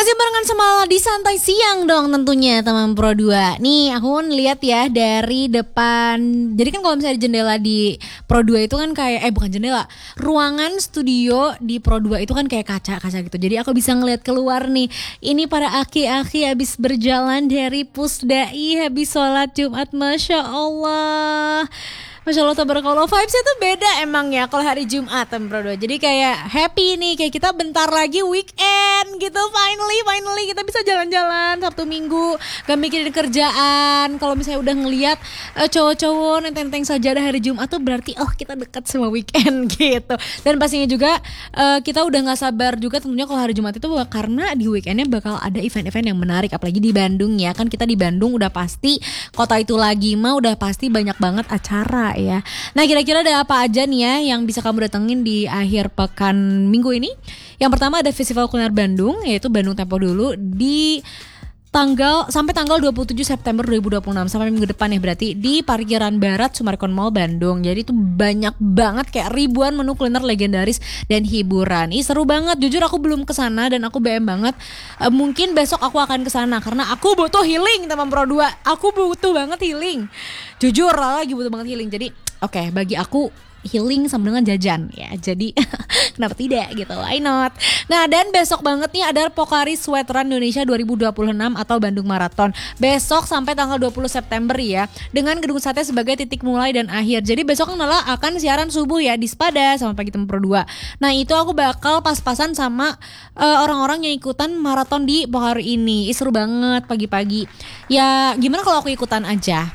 Masih barengan sama di santai siang dong tentunya teman Pro 2. Nih aku lihat ya dari depan. Jadi kan kalau misalnya di jendela di Pro 2 itu kan kayak bukan jendela, ruangan studio di Pro 2 itu kan kayak kaca-kaca gitu. Jadi aku bisa ngeliat keluar nih. Ini para aki-aki habis berjalan dari Pusdai, habis sholat Jumat, Masya Allah. Masya Allah, tabarakallah, vibesnya tuh beda emang ya kalau hari Jumat teman Pro 2. Jadi kayak happy nih, kayak kita bentar lagi weekend gitu. Finally kita bisa jalan-jalan Sabtu Minggu, gak mikirin kerjaan. Kalau misalnya udah ngelihat cowok-cowok nenteng-nenteng sajadah hari Jumat tuh berarti kita dekat sama weekend gitu. Dan pastinya juga kita udah gak sabar juga tentunya kalau hari Jumat itu karena di weekendnya bakal ada event-event yang menarik. Apalagi di Bandung ya, kan kita di Bandung udah pasti kota itu lagi mah udah pasti banyak banget acara ya. Nah kira-kira ada apa aja nih ya yang bisa kamu datengin di akhir pekan minggu ini? Yang pertama ada Festival Kuliner Bandung, yaitu Bandung Tempo Dulu di sampai tanggal 27 September 2026 sampai minggu depan ya, berarti di Parkiran Barat Summarecon Mall Bandung. Jadi itu banyak banget kayak ribuan menu kuliner legendaris dan hiburan. Seru banget, jujur aku belum kesana dan aku BM banget. Mungkin besok aku akan kesana karena aku butuh healing teman Pro 2. Aku butuh banget healing. Jujur lagi butuh banget healing. Jadi bagi aku healing sama dengan jajan ya. Jadi kenapa tidak gitu, why not. Nah dan besok banget nih ada Pocari Sweat Run Indonesia 2026 atau Bandung Marathon. Besok sampai tanggal 20 September ya, dengan Gedung Sate sebagai titik mulai dan akhir. Jadi besok malah akan siaran subuh ya di Spada sama Pagi Temen Pro 2. Nah itu aku bakal pas-pasan sama orang-orang yang ikutan maraton di Pocari ini. Seru banget pagi-pagi. Ya gimana kalau aku ikutan aja?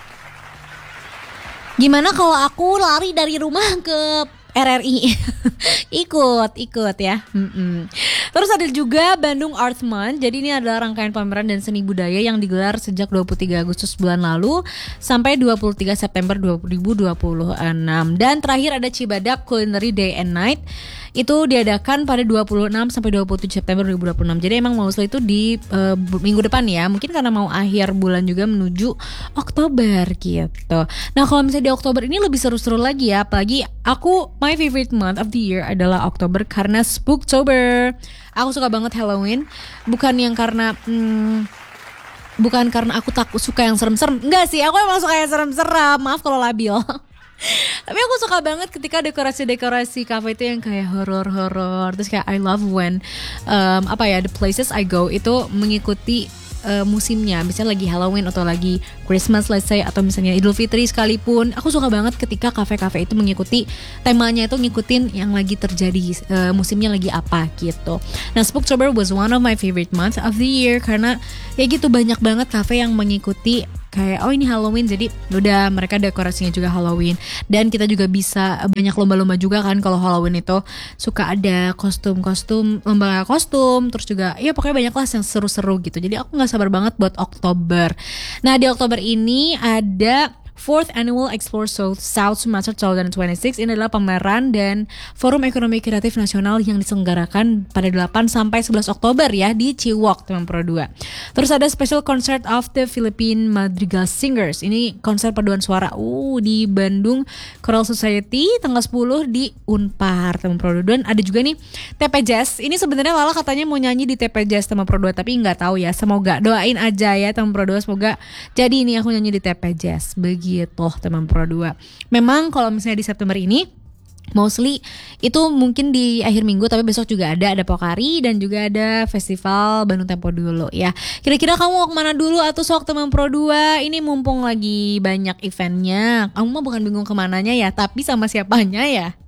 Gimana kalau aku lari dari rumah ke RRI? ikut ya. Terus ada juga Bandung Art Month. Jadi ini adalah rangkaian pameran dan seni budaya yang digelar sejak 23 Agustus bulan lalu sampai 23 September 2026. Dan terakhir ada Cibadak Culinary Day and Night. Itu diadakan pada 26 sampai 27 September 2026. Jadi emang mostly itu di minggu depan ya. Mungkin karena mau akhir bulan juga menuju Oktober gitu. Nah kalau misalnya di Oktober ini lebih seru-seru lagi ya. Apalagi my favorite month of the year adalah Oktober karena Spooktober. Aku suka banget Halloween. Bukan karena aku takut suka yang serem-serem. Enggak sih, aku emang suka yang serem-serem. Maaf kalau labil. Tapi aku suka banget ketika dekorasi-dekorasi cafe itu yang kayak horor-horor. Terus kayak I love when the places I go itu mengikuti musimnya. Misalnya lagi Halloween atau lagi Christmas let's say, atau misalnya Idul Fitri sekalipun. Aku suka banget ketika kafe-kafe itu mengikuti temanya, itu ngikutin yang lagi terjadi, musimnya lagi apa gitu. Nah Spooktober was one of my favorite months of the year karena ya gitu banyak banget kafe yang mengikuti kayak ini Halloween, jadi udah mereka dekorasinya juga Halloween. Dan kita juga bisa banyak lomba-lomba juga kan kalau Halloween itu suka ada kostum-kostum, lomba kostum. Terus juga ya pokoknya banyak lah yang seru-seru gitu. Jadi aku gak sabar banget buat Oktober. Nah di Oktober ini ada 4th Annual Explore South Sumatra 2026. Ini adalah pameran dan Forum Ekonomi Kreatif Nasional yang diselenggarakan pada 8 sampai 11 Oktober ya di Ciwok teman Pro 2. Terus ada Special Concert of the Philippine Madrigal Singers. Ini konser paduan suara di Bandung Choral Society tanggal 10 di Unpar teman Pro 2. Dan ada juga nih TP Jazz. Ini sebenarnya Lala katanya mau nyanyi di TP Jazz teman Pro 2, tapi nggak tahu ya. Semoga doain aja ya teman Pro 2, semoga jadi ini aku nyanyi di TP Jazz. Gitu teman Pro 2. Memang kalau misalnya di September ini mostly itu mungkin di akhir minggu, tapi besok juga ada Pocari dan juga ada Festival Bandung Tempo Dulu ya. Kira-kira kamu mau kemana dulu atau sok teman Pro 2? Ini mumpung lagi banyak eventnya. Kamu mah bukan bingung kemananya ya, tapi sama siapanya ya.